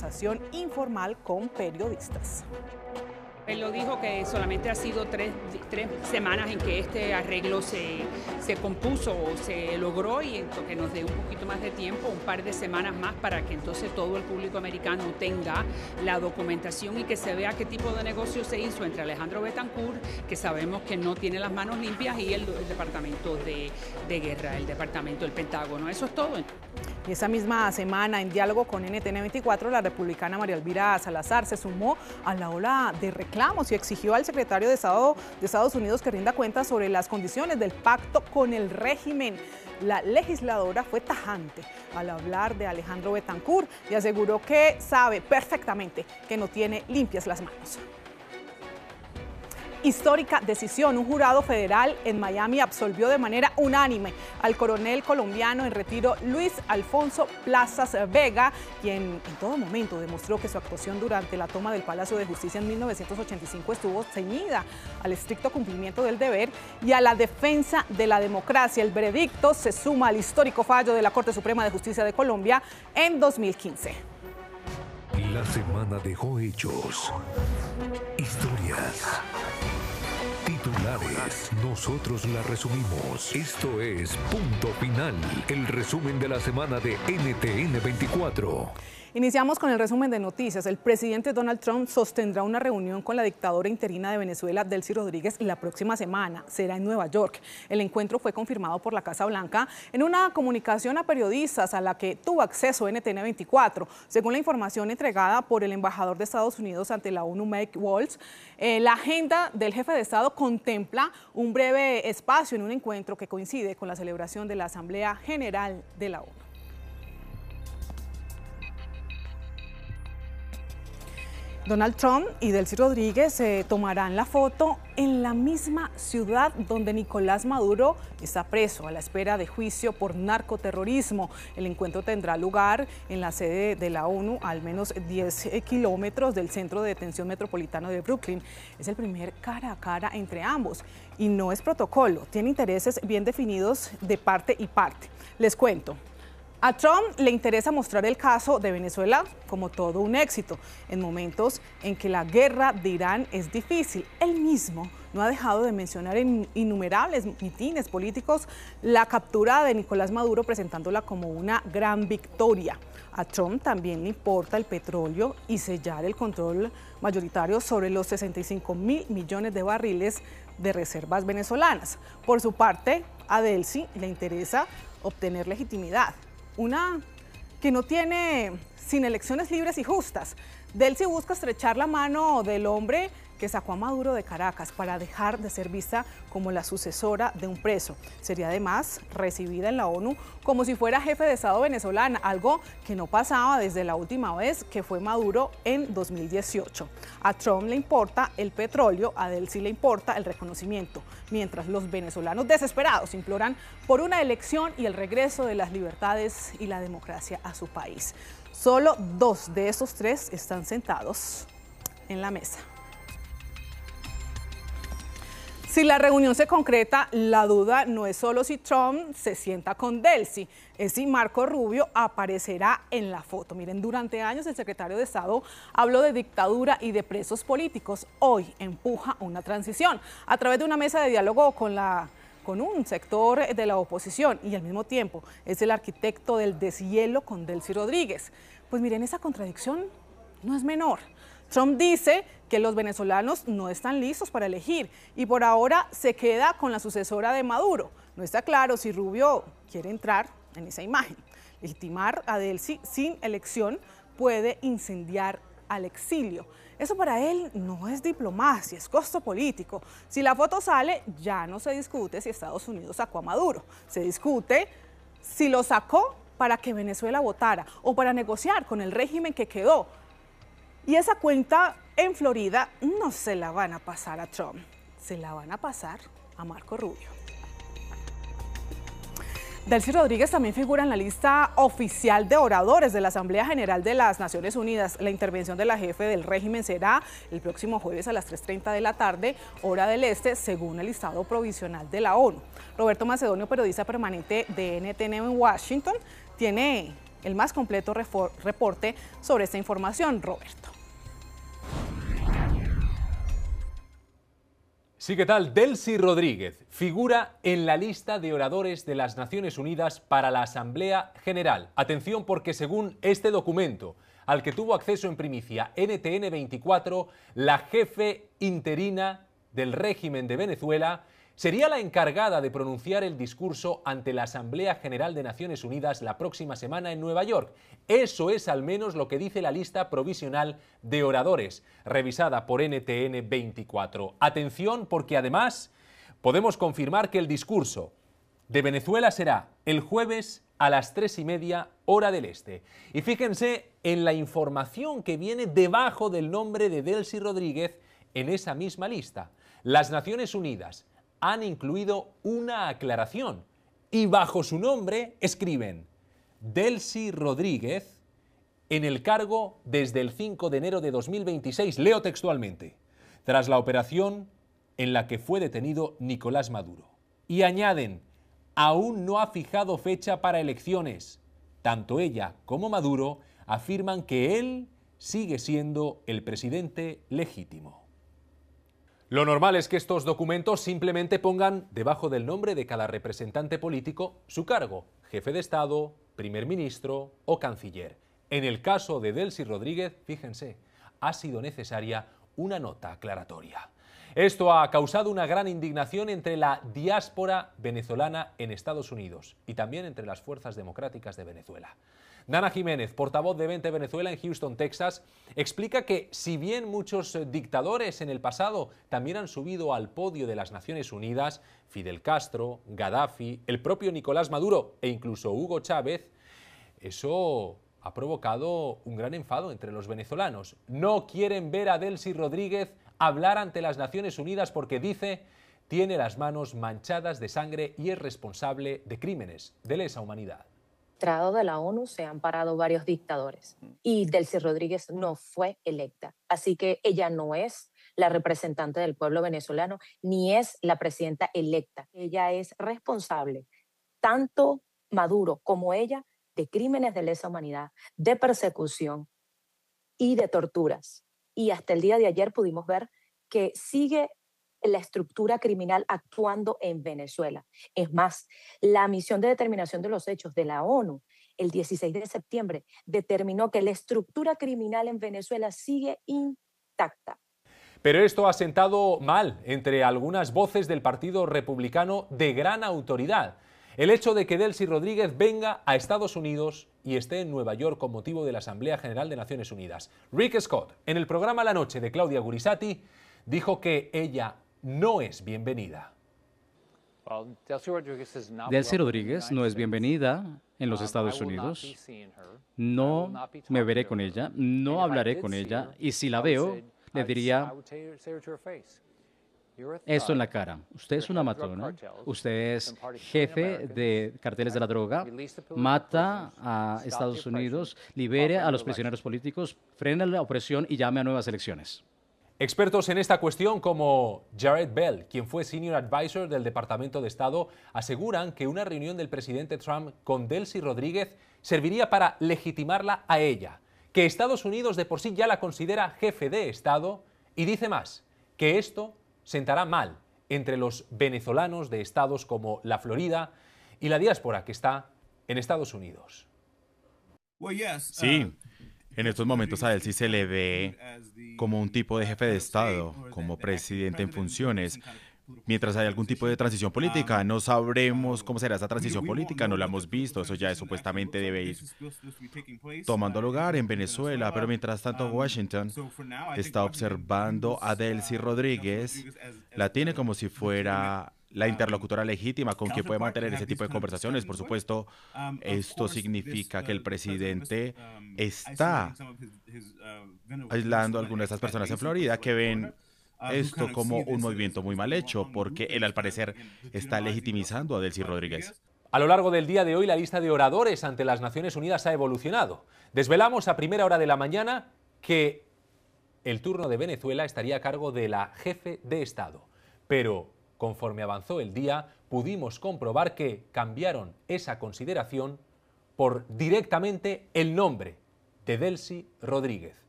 conversación informal con periodistas. Él lo dijo que solamente ha sido tres semanas en que este arreglo se compuso o se logró, y que nos dé un poquito más de tiempo, un par de semanas más, para que entonces todo el público americano tenga la documentación y que se vea qué tipo de negocio se hizo entre Alejandro Betancourt, que sabemos que no tiene las manos limpias, y el Departamento de Guerra, el Departamento del Pentágono. Eso es todo. Y esa misma semana, en diálogo con NTN 24, la republicana María Elvira Salazar se sumó a la ola de reclamos y exigió al secretario de Estado de Estados Unidos que rinda cuentas sobre las condiciones del pacto con el régimen. La legisladora fue tajante al hablar de Alejandro Betancourt y aseguró que sabe perfectamente que no tiene limpias las manos. Histórica decisión. Un jurado federal en Miami absolvió de manera unánime al coronel colombiano en retiro Luis Alfonso Plazas Vega, quien en todo momento demostró que su actuación durante la toma del Palacio de Justicia en 1985 estuvo ceñida al estricto cumplimiento del deber y a la defensa de la democracia. El veredicto se suma al histórico fallo de la Corte Suprema de Justicia de Colombia en 2015. La semana dejó hechos, historias, titulares. Nosotros la resumimos. Esto es Punto Final, el resumen de la semana de NTN 24. Iniciamos con el resumen de noticias. El presidente Donald Trump sostendrá una reunión con la dictadora interina de Venezuela, Delcy Rodríguez, la próxima semana. Será en Nueva York. El encuentro fue confirmado por la Casa Blanca en una comunicación a periodistas a la que tuvo acceso NTN 24. Según la información entregada por el embajador de Estados Unidos ante la ONU, Mike Waltz, la agenda del jefe de Estado contempla un breve espacio en un encuentro que coincide con la celebración de la Asamblea General de la ONU. Donald Trump y Delcy Rodríguez se tomarán la foto en la misma ciudad donde Nicolás Maduro está preso a la espera de juicio por narcoterrorismo. El encuentro tendrá lugar en la sede de la ONU, a al menos 10 kilómetros del centro de detención metropolitano de Brooklyn. Es el primer cara a cara entre ambos y no es protocolo, tiene intereses bien definidos de parte y parte. Les cuento. A Trump le interesa mostrar el caso de Venezuela como todo un éxito, en momentos en que la guerra de Irán es difícil. Él mismo no ha dejado de mencionar en innumerables mitines políticos la captura de Nicolás Maduro, presentándola como una gran victoria. A Trump también le importa el petróleo y sellar el control mayoritario sobre los 65.000 millones de barriles de reservas venezolanas. Por su parte, a Delcy le interesa obtener legitimidad. Una que no tiene sin elecciones libres y justas. Delcy busca estrechar la mano del hombre que sacó a Maduro de Caracas para dejar de ser vista como la sucesora de un preso. Sería además recibida en la ONU como si fuera jefe de Estado venezolana, algo que no pasaba desde la última vez que fue Maduro en 2018. A Trump le importa el petróleo, a Delcy le importa el reconocimiento, mientras los venezolanos desesperados imploran por una elección y el regreso de las libertades y la democracia a su país. Solo 2 de esos 3 están sentados en la mesa. Si la reunión se concreta, la duda no es solo si Trump se sienta con Delcy, es si Marco Rubio aparecerá en la foto. Miren, durante años el secretario de Estado habló de dictadura y de presos políticos. Hoy empuja una transición a través de una mesa de diálogo con un sector de la oposición y al mismo tiempo es el arquitecto del deshielo con Delcy Rodríguez. Pues miren, esa contradicción no es menor. Trump dice que los venezolanos no están listos para elegir y por ahora se queda con la sucesora de Maduro. No está claro si Rubio quiere entrar en esa imagen. Legitimar a Delcy sin elección puede incendiar al exilio. Eso para él no es diplomacia, es costo político. Si la foto sale, ya no se discute si Estados Unidos sacó a Maduro. Se discute si lo sacó para que Venezuela votara o para negociar con el régimen que quedó. Y esa cuenta en Florida no se la van a pasar a Trump, se la van a pasar a Marco Rubio. Delcy Rodríguez también figura en la lista oficial de oradores de la Asamblea General de las Naciones Unidas. La intervención de la jefe del régimen será el próximo jueves a las 3:30 de la tarde, hora del este, según el listado provisional de la ONU. Roberto Macedonio, periodista permanente de NTN en Washington, tiene El más completo reporte sobre esta información, Roberto. Sí, ¿qué tal? Delcy Rodríguez figura en la lista de oradores de las Naciones Unidas para la Asamblea General. Atención, porque según este documento, al que tuvo acceso en primicia NTN 24, la jefe interina del régimen de Venezuela sería la encargada de pronunciar el discurso ante la Asamblea General de Naciones Unidas la próxima semana en Nueva York. Eso es al menos lo que dice la lista provisional de oradores, revisada por NTN 24. Atención, porque además podemos confirmar que el discurso de Venezuela será el jueves a las 3:30 hora del este. Y fíjense en la información que viene debajo del nombre de Delcy Rodríguez en esa misma lista. Las Naciones Unidas han incluido una aclaración y bajo su nombre escriben Delcy Rodríguez en el cargo desde el 5 de enero de 2026, leo textualmente, tras la operación en la que fue detenido Nicolás Maduro. Y añaden, aún no ha fijado fecha para elecciones. Tanto ella como Maduro afirman que él sigue siendo el presidente legítimo. Lo normal es que estos documentos simplemente pongan debajo del nombre de cada representante político su cargo, jefe de Estado, primer ministro o canciller. En el caso de Delcy Rodríguez, fíjense, ha sido necesaria una nota aclaratoria. Esto ha causado una gran indignación entre la diáspora venezolana en Estados Unidos y también entre las fuerzas democráticas de Venezuela. Nana Jiménez, portavoz de Vente Venezuela en Houston, Texas, explica que si bien muchos dictadores en el pasado también han subido al podio de las Naciones Unidas, Fidel Castro, Gaddafi, el propio Nicolás Maduro e incluso Hugo Chávez, eso ha provocado un gran enfado entre los venezolanos. No quieren ver a Delcy Rodríguez hablar ante las Naciones Unidas porque, dice, tiene las manos manchadas de sangre y es responsable de crímenes de lesa humanidad. De la ONU se han parado varios dictadores y Delcy Rodríguez no fue electa. Así que ella no es la representante del pueblo venezolano ni es la presidenta electa. Ella es responsable, tanto Maduro como ella, de crímenes de lesa humanidad, de persecución y de torturas. Y hasta el día de ayer pudimos ver que sigue la estructura criminal actuando en Venezuela. Es más, la misión de determinación de los hechos de la ONU el 16 de septiembre determinó que la estructura criminal en Venezuela sigue intacta. Pero esto ha sentado mal entre algunas voces del Partido Republicano de gran autoridad. El hecho de que Delcy Rodríguez venga a Estados Unidos y esté en Nueva York con motivo de la Asamblea General de Naciones Unidas. Rick Scott, en el programa La Noche de Claudia Gurisati, dijo que ella no es bienvenida. Delcy Rodríguez no es bienvenida en los Estados Unidos. No me veré con ella, no hablaré con ella, y si la veo, le diría esto en la cara. Usted es una matona, usted es jefe de carteles de la droga, mata a Estados Unidos, libere a los prisioneros políticos, frene la opresión y llame a nuevas elecciones. Expertos en esta cuestión como Jared Bell, quien fue Senior Advisor del Departamento de Estado, aseguran que una reunión del presidente Trump con Delcy Rodríguez serviría para legitimarla a ella, que Estados Unidos de por sí ya la considera jefe de Estado y dice más, que esto sentará mal entre los venezolanos de estados como la Florida y la diáspora que está en Estados Unidos. Sí. En estos momentos a Delcy se le ve como un tipo de jefe de Estado, como presidente en funciones. Mientras hay algún tipo de transición política, no sabremos cómo será esa transición política, no la hemos visto, eso ya supuestamente debe ir tomando lugar en Venezuela, pero mientras tanto Washington está observando a Delcy Rodríguez, la tiene como si fuera la interlocutora legítima con quien puede mantener ese tipo de conversaciones. Por supuesto, esto significa que el presidente está aislando a algunas de estas personas en Florida que ven esto como un movimiento muy mal hecho, porque él al parecer está legitimizando a Delcy Rodríguez. A lo largo del día de hoy la lista de oradores ante las Naciones Unidas ha evolucionado. Desvelamos a primera hora de la mañana que el turno de Venezuela estaría a cargo de la jefe de Estado, pero conforme avanzó el día, pudimos comprobar que cambiaron esa consideración por directamente el nombre de Delcy Rodríguez.